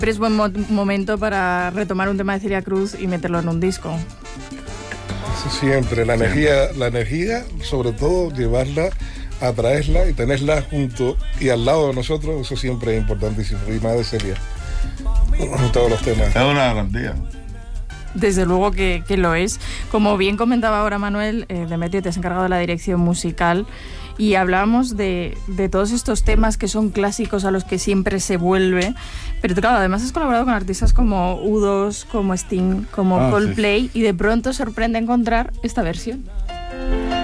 Pero es buen momento para retomar un tema de Celia Cruz y meterlo en un disco. Eso siempre, la energía, sobre todo llevarla, atraerla y tenerla junto y al lado de nosotros, eso siempre es importantísimo. Y más de Celia, en todos los temas. Es una garantía. Desde luego que lo es. Como bien comentaba ahora Manuel, Demetrio, te has encargado de la dirección musical y hablábamos de todos estos temas que son clásicos a los que siempre se vuelve, pero claro, además has colaborado con artistas como U2, como Sting, como Coldplay, sí. Y de pronto sorprende encontrar esta versión.